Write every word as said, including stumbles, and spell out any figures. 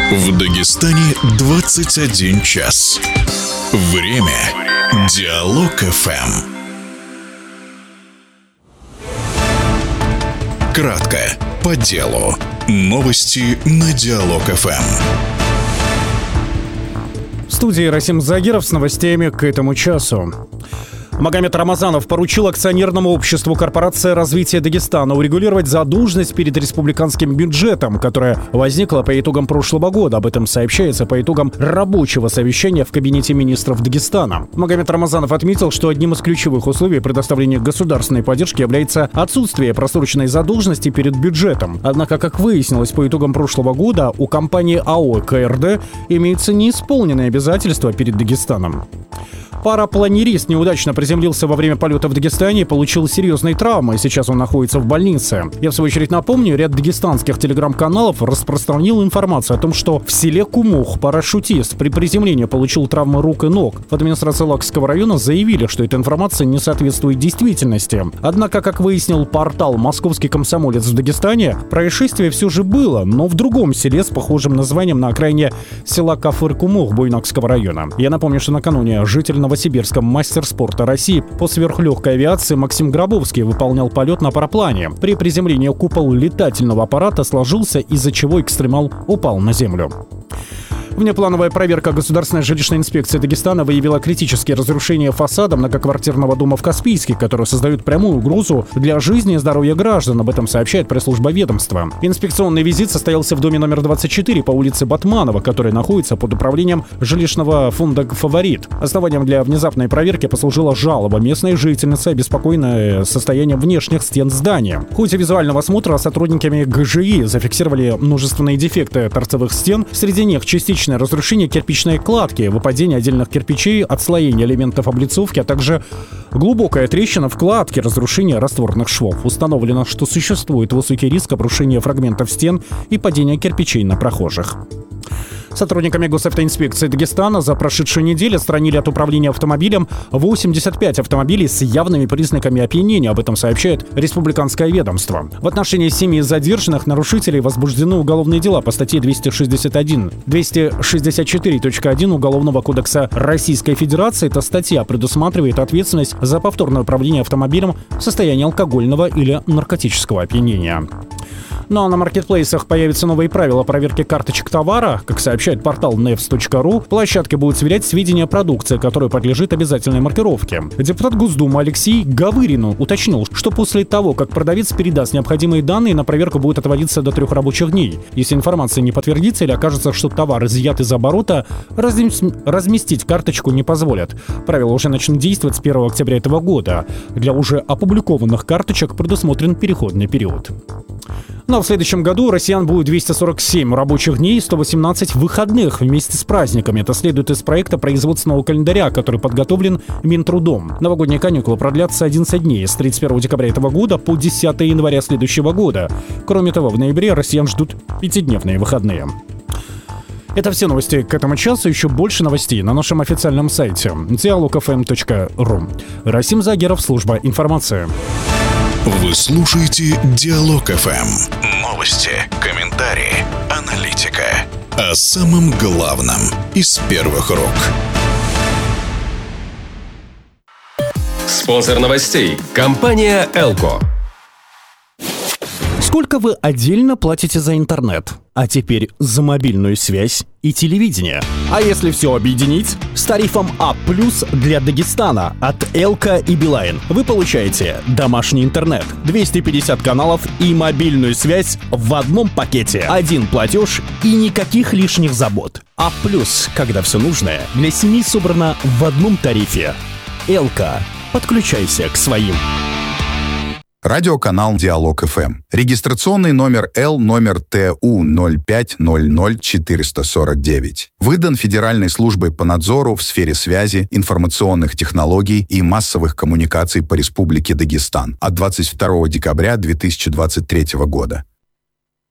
В Дагестане двадцать один час. Время Диалог эф эм. Кратко, по делу. Новости на Диалог эф эм. В студии Расим Загиров с новостями к этому часу. Магомед Рамазанов поручил акционерному обществу «Корпорация развития Дагестана» урегулировать задолженность перед республиканским бюджетом, которая возникла по итогам прошлого года. Об этом сообщается по итогам рабочего совещания в кабинете министров Дагестана. Магомед Рамазанов отметил, что одним из ключевых условий предоставления государственной поддержки является отсутствие просроченной задолженности перед бюджетом. Однако, как выяснилось по итогам прошлого года, у компании АО «КРД» имеются неисполненные обязательства перед Дагестаном. Парапланерист неудачно приземлился во время полета в Дагестане и получил серьезные травмы, и сейчас он находится в больнице. Я, в свою очередь, напомню, ряд дагестанских телеграм-каналов распространил информацию о том, что в селе Кумух парашютист при приземлении получил травмы рук и ног. В администрации Лакского района заявили, что эта информация не соответствует действительности. Однако, как выяснил портал «Московский комсомолец» в Дагестане, происшествие все же было, но в другом селе с похожим названием на окраине села Кафыр-Кумух Буйнакского района. Я напомню, что накануне житель Новосибирска, мастер спорта России по сверхлегкой авиации Максим Гробовский выполнял полет на параплане. При приземлении купол летательного аппарата сложился, из-за чего экстремал упал на землю. Внеплановая проверка Государственной жилищной инспекции Дагестана выявила критические разрушения фасада многоквартирного дома в Каспийске, которые создают прямую угрозу для жизни и здоровья граждан. Об этом сообщает пресс-служба ведомства. Инспекционный визит состоялся в доме номер двадцать четыре по улице Батманова, который находится под управлением жилищного фонда «Фаворит». Основанием для внезапной проверки послужила жалоба местной жительницы, обеспокоенное состоянием внешних стен здания. В ходе визуального осмотра сотрудниками ГЖИ зафиксировали множественные дефекты торцевых стен, среди них частично разрушение кирпичной кладки, выпадение отдельных кирпичей, отслоение элементов облицовки, а также глубокая трещина в кладке, разрушение растворных швов. Установлено, что существует высокий риск обрушения фрагментов стен и падения кирпичей на прохожих. Сотрудниками госавтоинспекции Дагестана за прошедшую неделю отстранили от управления автомобилем восемьдесят пять автомобилей с явными признаками опьянения. Об этом сообщает республиканское ведомство. В отношении семи задержанных нарушителей возбуждены уголовные дела по статье двести шестьдесят один, двести шестьдесят четыре точка один Уголовного кодекса Российской Федерации. Эта статья предусматривает ответственность за повторное управление автомобилем в состоянии алкогольного или наркотического опьянения. Ну а на маркетплейсах появятся новые правила проверки карточек товара. Как сообщает портал невс точка ру, площадки будут сверять сведения о продукции, которая подлежит обязательной маркировке. Депутат Госдумы Алексей Гавырин уточнил, что после того, как продавец передаст необходимые данные, на проверку будет отводиться до трех рабочих дней. Если информация не подтвердится или окажется, что товар изъят из оборота, разместить карточку не позволят. Правила уже начнут действовать с первого октября этого года. Для уже опубликованных карточек предусмотрен переходный период. Но в следующем году у россиян будет двести сорок семь рабочих дней и сто восемнадцать выходных вместе с праздниками. Это следует из проекта производственного календаря, который подготовлен Минтрудом. Новогодние каникулы продлятся одиннадцать дней с тридцать первого декабря этого года по десятого января следующего года. Кроме того, в ноябре россиян ждут пятидневные выходные. Это все новости к этому часу. Еще больше новостей на нашем официальном сайте диалог эф эм точка ру. Расим Загиров, служба информации. Вы слушаете Диалог эф эм. Новости, комментарии, аналитика. О самом главном из первых рук. Спонсор новостей – компания «Элко». Сколько вы отдельно платите за интернет? А теперь за мобильную связь и телевидение. А если все объединить? С тарифом А плюс для Дагестана от Элко и Билайн вы получаете домашний интернет, двести пятьдесят каналов и мобильную связь в одном пакете. Один платеж и никаких лишних забот. А плюс, когда все нужное для семьи собрано в одном тарифе. Элко. Подключайся к своим. Радиоканал Диалог эф эм. Регистрационный номер Л номер Т У ноль пять ноль ноль четыре четыре девять. Выдан Федеральной службой по надзору в сфере связи, информационных технологий и массовых коммуникаций по Республике Дагестан от двадцать второго декабря две тысячи двадцать третьего года.